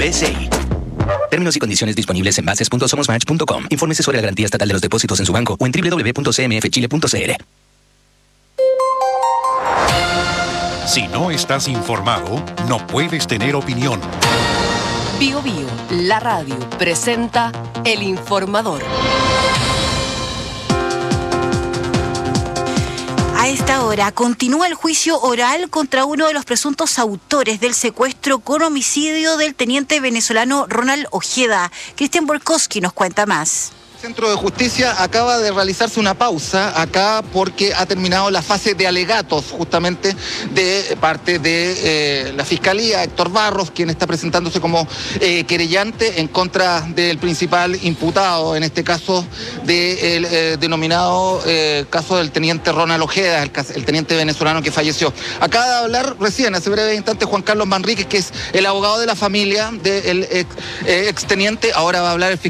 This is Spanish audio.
BCI. Términos y condiciones disponibles en bases.somosmatch.com. Infórmese sobre la garantía estatal de los depósitos en su banco o en www.cmfchile.cl. Si no estás informado, no puedes tener opinión. Bio Bio, la radio, presenta El Informador. A esta hora continúa el juicio oral contra uno de los presuntos autores del secuestro con homicidio del teniente venezolano Ronald Ojeda. Cristian Borkowski nos cuenta más. Centro de Justicia acaba de realizarse una pausa acá porque ha terminado la fase de alegatos justamente de parte de la Fiscalía, Héctor Barros, quien está presentándose como querellante en contra del principal imputado, en este caso del denominado caso del teniente Ronald Ojeda, el teniente venezolano que falleció. Acaba de hablar recién, hace breves instantes, Juan Carlos Manríquez, que es el abogado de la familia del exteniente. Ahora va a hablar el fiscal